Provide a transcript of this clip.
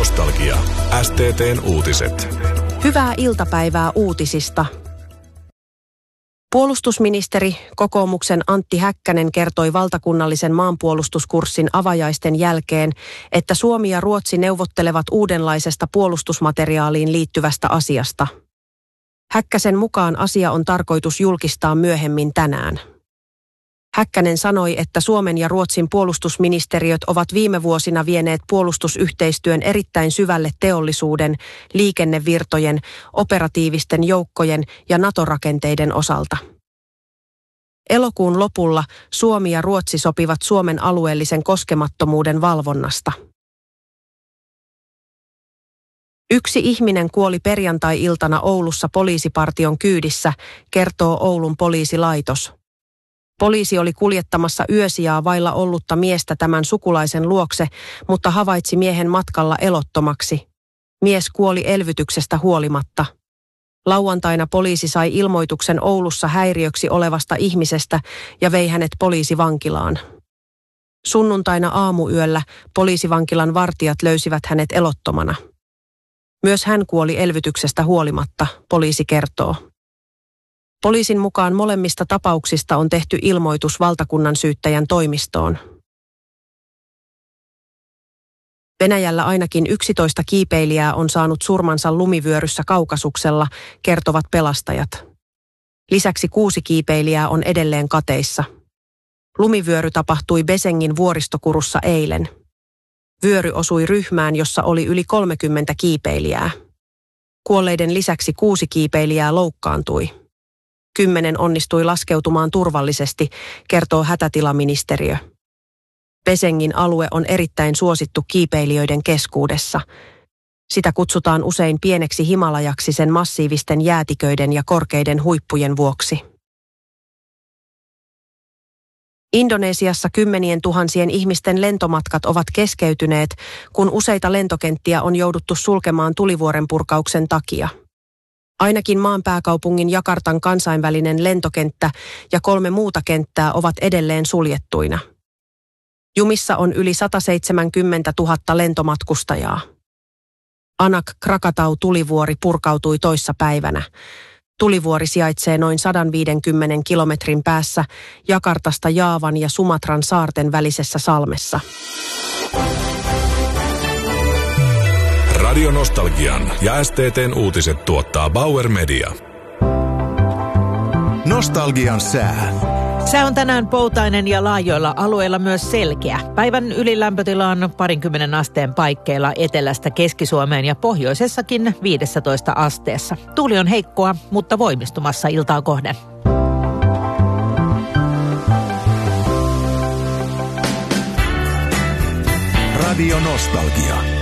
Nostalgia. STT:n uutiset. Hyvää iltapäivää uutisista. Puolustusministeri, kokoomuksen Antti Häkkänen kertoi valtakunnallisen maanpuolustuskurssin avajaisten jälkeen, että Suomi ja Ruotsi neuvottelevat uudenlaisesta puolustusmateriaaliin liittyvästä asiasta. Häkkäsen mukaan asia on tarkoitus julkistaa myöhemmin tänään. Häkkänen sanoi, että Suomen ja Ruotsin puolustusministeriöt ovat viime vuosina vieneet puolustusyhteistyön erittäin syvälle teollisuuden, liikennevirtojen, operatiivisten joukkojen ja NATO-rakenteiden osalta. Elokuun lopulla Suomi ja Ruotsi sopivat Suomen alueellisen koskemattomuuden valvonnasta. Yksi ihminen kuoli perjantai-iltana Oulussa poliisipartion kyydissä, kertoo Oulun poliisilaitos. Poliisi oli kuljettamassa yösijaa vailla ollutta miestä tämän sukulaisen luokse, mutta havaitsi miehen matkalla elottomaksi. Mies kuoli elvytyksestä huolimatta. Lauantaina poliisi sai ilmoituksen Oulussa häiriöksi olevasta ihmisestä ja vei hänet poliisivankilaan. Sunnuntaina aamuyöllä poliisivankilan vartijat löysivät hänet elottomana. Myös hän kuoli elvytyksestä huolimatta, poliisi kertoo. Poliisin mukaan molemmista tapauksista on tehty ilmoitus valtakunnan syyttäjän toimistoon. Venäjällä ainakin 11 kiipeilijää on saanut surmansa lumivyöryssä Kaukasuksella, kertovat pelastajat. Lisäksi 6 kiipeilijää on edelleen kateissa. Lumivyöry tapahtui Besengin vuoristokurussa eilen. Vyöry osui ryhmään, jossa oli yli 30 kiipeilijää. Kuolleiden lisäksi 6 kiipeilijää loukkaantui. 10 onnistui laskeutumaan turvallisesti, kertoo hätätilaministeriö. Besengin alue on erittäin suosittu kiipeilijöiden keskuudessa. Sitä kutsutaan usein pieneksi Himalajaksi sen massiivisten jäätiköiden ja korkeiden huippujen vuoksi. Indonesiassa 10 000 ihmisten lentomatkat ovat keskeytyneet, kun useita lentokenttiä on jouduttu sulkemaan tulivuoren purkauksen takia. Ainakin maan pääkaupungin Jakartan kansainvälinen lentokenttä ja 3 muuta kenttää ovat edelleen suljettuina. Jumissa on yli 170 000 lentomatkustajaa. Anak Krakatau tulivuori purkautui toissapäivänä. Tulivuori sijaitsee noin 150 kilometrin päässä Jakartasta Jaavan ja Sumatran saarten välisessä salmessa. Radio Nostalgian ja STT:n uutiset tuottaa Bauer Media. Nostalgian sää. Sää on tänään poutainen ja laajoilla alueilla myös selkeä. Päivän ylilämpötila on 20 asteen paikkeilla etelästä Keski-Suomeen ja pohjoisessakin 15 asteessa. Tuuli on heikkoa, mutta voimistumassa iltaa kohden. Radio Nostalgia.